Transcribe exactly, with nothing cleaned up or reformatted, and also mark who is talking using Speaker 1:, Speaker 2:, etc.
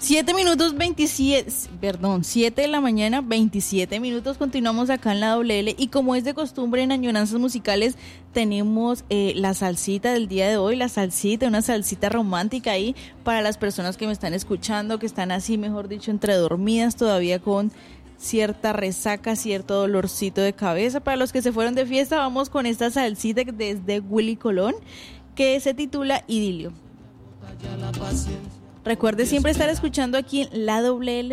Speaker 1: Siete minutos veintisiete, perdón, siete de la mañana, veintisiete minutos. Continuamos acá en la doble L y como es de costumbre en Añoranzas Musicales, tenemos eh, la salsita del día de hoy, la salsita, una salsita romántica ahí para las personas que me están escuchando, que están así, mejor dicho, entre dormidas todavía con cierta resaca, cierto dolorcito de cabeza. Para los que se fueron de fiesta, vamos con esta salsita desde Willy Colón, que se titula Idilio. Recuerde siempre estar escuchando aquí en la doble L